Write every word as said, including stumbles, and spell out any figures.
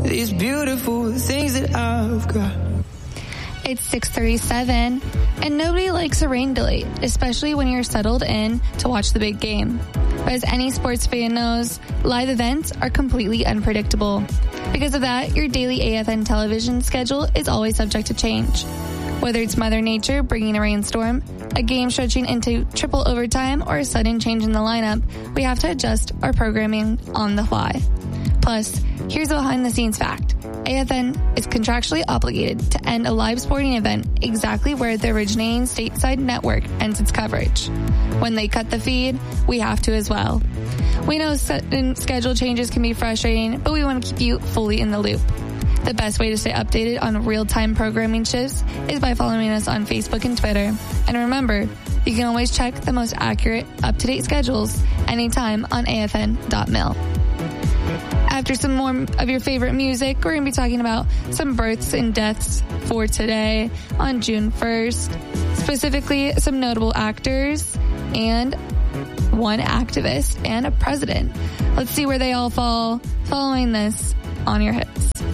these beautiful things that I've got. It's six thirty-seven, and nobody likes a rain delay, especially when you're settled in to watch the big game. But as any sports fan knows, live events are completely unpredictable. Because of that, your daily A F N television schedule is always subject to change. Whether it's Mother Nature bringing a rainstorm, a game stretching into triple overtime, or a sudden change in the lineup, we have to adjust our programming on the fly. Plus, here's a behind-the-scenes fact. A F N is contractually obligated to end a live sporting event exactly where the originating stateside network ends its coverage. When they cut the feed, we have to as well. We know sudden schedule changes can be frustrating, but we want to keep you fully in the loop. The best way to stay updated on real-time programming shifts is by following us on Facebook and Twitter. And remember, you can always check the most accurate, up-to-date schedules anytime on A F N dot mil. After some more of your favorite music, we're going to be talking about some births and deaths for today on June first. Specifically, some notable actors and one activist and a president. Let's see where they all fall following this on your hits.